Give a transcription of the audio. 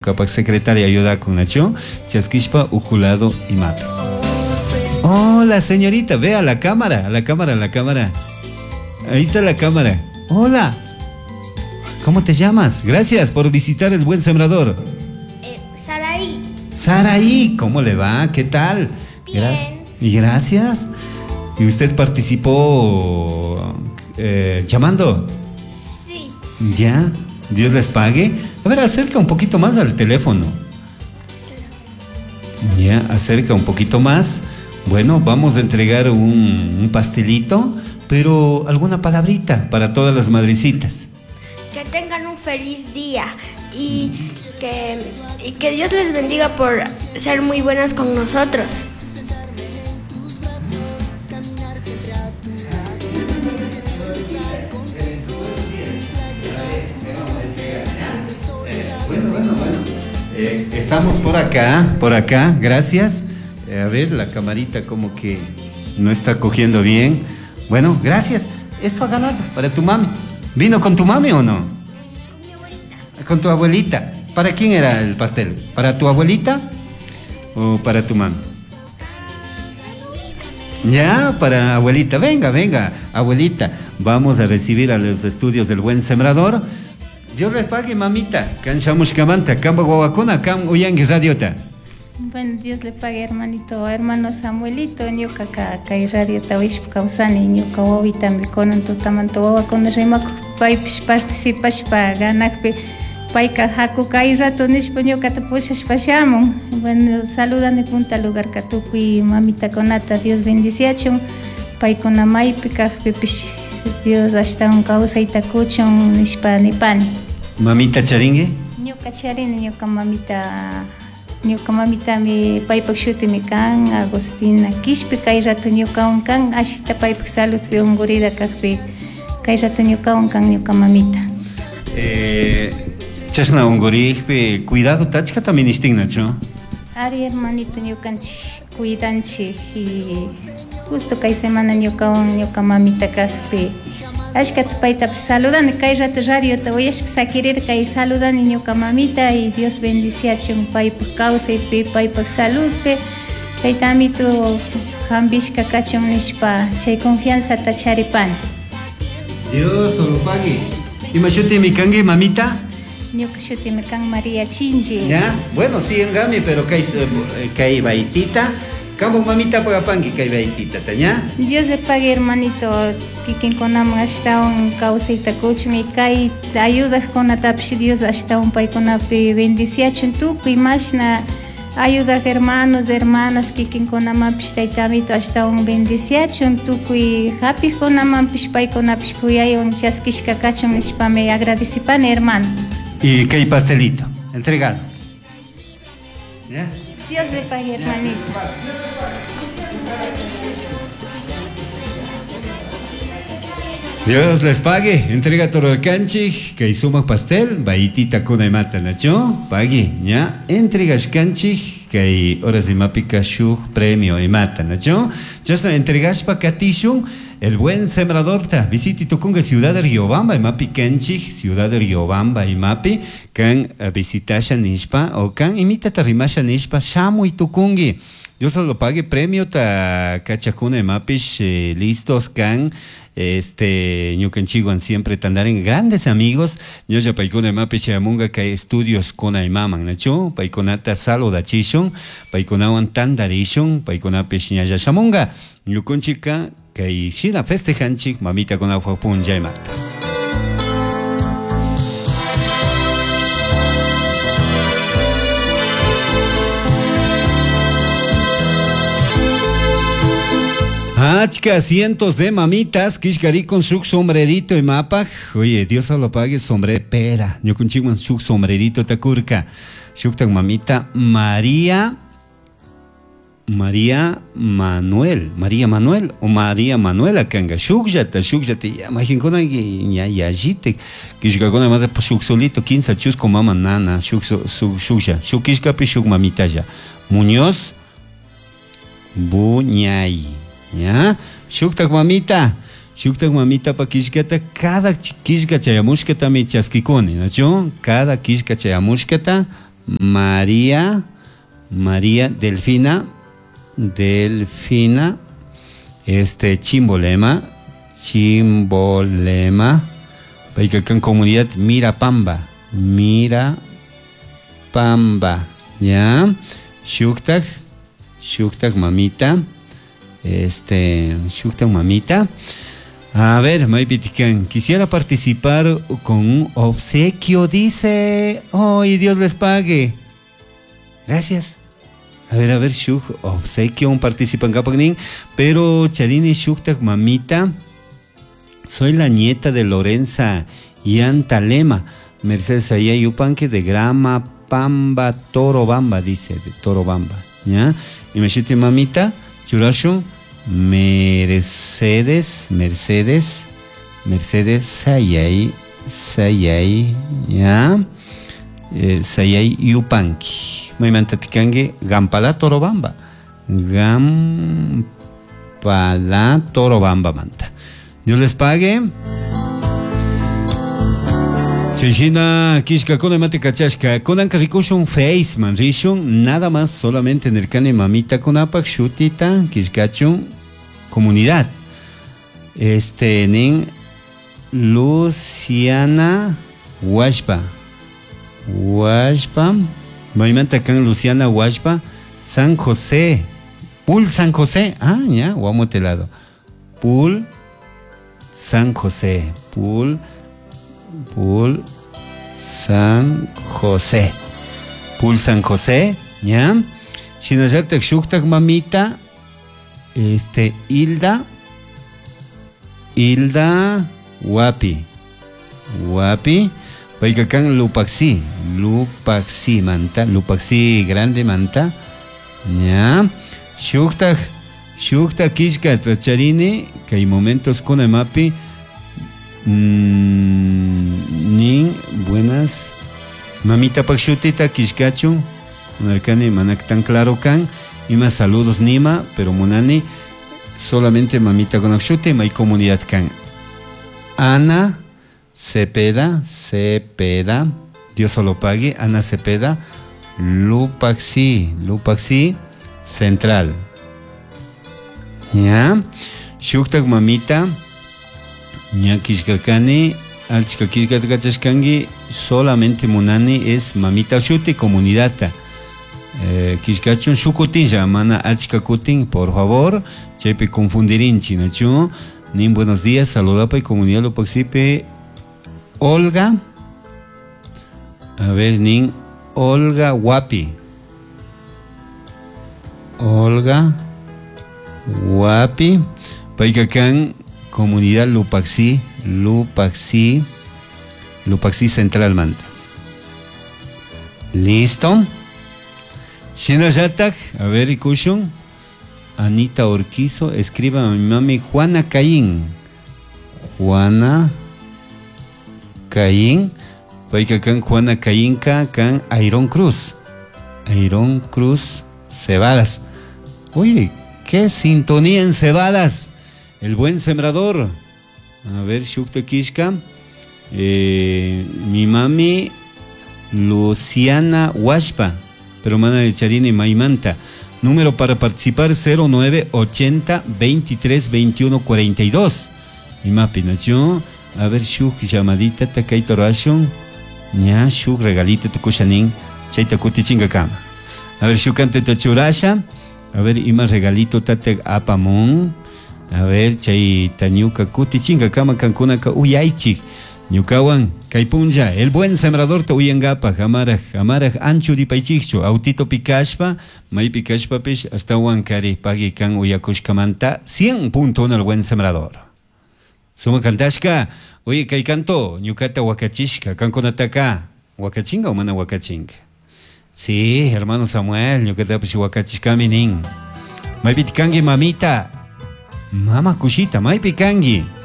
capac secretaria ayuda con Nacho, chasquispa, uculado y mape. Hola, señorita, ve a la cámara, a la cámara, a la cámara. Ahí está la cámara. Hola. ¿Cómo te llamas? Gracias por visitar el Buen Sembrador. Saraí. Saraí, ¿cómo le va? ¿Qué tal? Bien. Gracias. ¿Y usted participó llamando? Sí. ¿Ya? Dios les pague. A ver, acerca un poquito más al teléfono. Ya, acerca un poquito más. Bueno, vamos a entregar un pastelito, pero alguna palabrita para todas las madrecitas. Que tengan un feliz día y que Dios les bendiga por ser muy buenas con nosotros. Bueno. Estamos por acá, gracias. A ver, la camarita como que no está cogiendo bien. Bueno, gracias. Esto ha ganado para tu mami. ¿Vino con tu mami o no? Con mi abuelita. Con tu abuelita. ¿Para quién era el pastel? ¿Para tu abuelita o para tu mami? Ya, para abuelita. Venga, abuelita. Vamos a recibir a los estudios del Buen Sembrador. Dios les pague, mamita. Can shamush kamanta, kamba guawakuna, kam uyangi radiota. Bueno, Dios le pague, hermano Samuelito, ñuka kay radiota wishpa kawsani, ñuka wawita mikonan tutamanto wawakuna rimaku paypish participashpa ganakpi payka haku kay rato nishpa ñukata pushashpa shamun. Bueno, saludan de punta lugar katukuy mamitakunata Dios bendiciachun, paykuna maypi kaqpipish Dios ashtawan kawsayta kuchun nishpa nipani. Mamita charingue? Ñuka charini, ñuka mamita mi paypak shutimi kan Agustina Kishpi, kay rato ñukawan kan ashita paypak saludpi ungurida kaqpi kay rato ñukawan kan ñuka mamita. Chashna ungurikpi cuidado tachkata ministignacho. Ari hermanito ñukanchik cuidanchik y justo kay semana ñukawan ñuka mamita kaqpi ashkata paytapish saludani kay rato radiota uyashpa sakirir kay saludani ñuka mamita y Dios bendiciachun paypak kawsaypi paypak saludpi paytamito hambishka kachun nishpa chay confianzata charipani. Dios lo pague. ¿Ima shutimi kangi, mamita? Ñuka shutimi kan María Chinji. Ya, bueno, sí engami, pero kay baitita. Kambo mamita pagapangi kay baitita, ¿ya? Dios le pague, hermanito, kikinkunaman ashtawan kawsayta kuchmi kay ayudaqkunatapish Dios ashtawan paykunapi bendiciachun tukuy mashna ayudaq hermanos, hermanas kikinkunamanpish taytamito ashtawan bendiciachun tukuy hapiqkunamanpish paykunapish kuyaywan chaskishka kachun nishpami agradecipani, hermano. Y kay pastelito, entregado. ¿Ya? Dios le pague, hermanito. Dios les pague, entrega todo el canchi, que suma pastel, baitita con y mata, ¿nacho? Pague, ¿ya? Entrega el canchi, que ahora se mapica su premio y mata, ¿nacho? Ya está, entregas pa catishun, el Buen Sembrador, ta, visiti tukunga ciudad de Riobamba, y mapi canchi, ciudad de Riobamba, y mapi, can visitasha nishpa, o can imita tarimasha nishpa, shamu y tukungi. Dios lo pague premio ta cachacuna y mapish, listos can. Ñukanchiguan siempre tandaren grandes amigos. Yo ya paikuna mapi chamunga que estudios con aimaman, ¿nacho? Paikunata saluda chishon, paikunawan tandarishon, paikuna piñaya chamunga. Ñukunchika que shina festejanchik, mamita con aguapun yaimata. Achka, cientos de mamitas, Kishkari con su sombrerito y mapa. Oye, Dios lo pague, sombrepera. Yo con su sombrerito takurka. Shuktak mamita María Manuel o María Manuela kanga. Shukjata, ya imagina ya jite. Kishkakona más de shuk solito 15 chus con mama nana. Shukja. Shukishkapi shuk mamita ya. Muñoz Buñay. ¿Ya? Shuktak mamita pa kishkata, cada kishka chayamushkata mi chaskikuni, ¿no? Cada kishka chayamushkata María Delfina, Chimbolema, Paicacan comunidad Mirapamba, ¿ya? Shuktak mamita, Shuktak mamita. A ver, Maipitican, quisiera participar con un obsequio, dice. ¡Ay, Dios les pague! Gracias. A ver, Shuk, obsequio, un participan Capagnin. Pero, Charini Shuktak mamita, soy la nieta de Lorenza Yantalema, Mercedes Ayayupanque de Grama Pamba, Torobamba, dice, de Torobamba. ¿Ya? Y me chute mamita, Churashun. Mercedes Sayay, ya, Sayay Yupanqui, Maimantatikangue, Gampala Torobamba, manta. Dios les pague. Chinchina, Kishka, Kona Mate Kachashka, Konan Karikushun Face, man, Rishun, nada más, solamente en el cane mamita Konapak, Shutita, Kishkachun, comunidad. Nen Luciana Washpa, Maimanta Kan Luciana Washpa, San José, Pul San José, ya, guamotelado. Pul San José, Pul San José, ¿ya? Shinayatak Shuktak mamita, Hilda Guapi, Paicacan Lupaxi manta, Lupaxi grande manta, ¿ya? Shuktak Kishka Charini, que hay momentos con el mapi. Nin buenas mamita pakshutita kishkachu narcani manak tan claro can y más saludos nima pero monani solamente mamita con akshuti may comunidad can. Ana Cepeda, Dios solo pague. Ana Cepeda, Lupaxi Central, ya. Shuktak mamita ña kishkakani alchka kishkatachashkangi solamente munani es mamita shuti comunidad kishkachun shukutin mana alchka kutin por favor chepe confundirin chinachu nin buenos días saludapa y comunidad lo participe Olga, a ver nin Olga Guapi, Paicacan comunidad Lupaxi Central manta. ¿Listo? Shinayatak, a ver, Ikushun. Anita Orquizo, escriba a mi mami Juana Caín, Paicacan Juana Caínca, can Iron Cruz Cebadas. Oye, qué sintonía en Cebadas. El buen sembrador. A ver, Shukta Kishka. Mi mami Luciana Washpa, pero mana de Charini Maimanta. Número para participar 0980 23 21 42. Mi mapi, ¿no? A ver, Shuk llamadita Takaito Rashon. Nya, Shuk regalito te kushanin. Chaita kutichinga kama. A ver, Shukante Tachurasha. A ver, ima regalito tate apamon. A ver, chay tañuka kuti chinga kama kankunaka uyaychik. Ñukawan kaypunja, el buen sembrador te uyangapa, jamaraj anchu ripaychikchu, autito pikashpa, may pikashpa pish, hasta wankari pagi kan uyakushkamanta, 100.1 el buen sembrador. Suma kantashka, oye kay canto, ñukata wakachishka, kankunataka, wakachinga o mana wakachinga. Sí, hermano Samuel, ñukata pish wakachishkami nin. May pitkangi mamita. Mama Kushita, Mai Pikangi.